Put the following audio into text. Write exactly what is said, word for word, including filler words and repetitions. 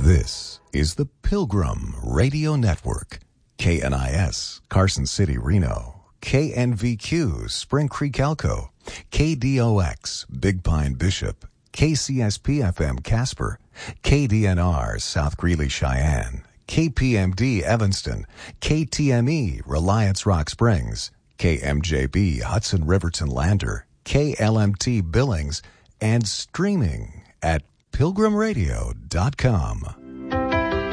This is the Pilgrim Radio Network. K N I S, Carson City, Reno. K N V Q, Spring Creek, Elko. K D O X, Big Pine, Bishop. K C S P F M, Casper. K D N R, South Greeley, Cheyenne. K P M D, Evanston. K T M E, Reliance Rock Springs. K M J B, Hudson Riverton, Lander. K L M T, Billings. And streaming at pilgrim radio dot com.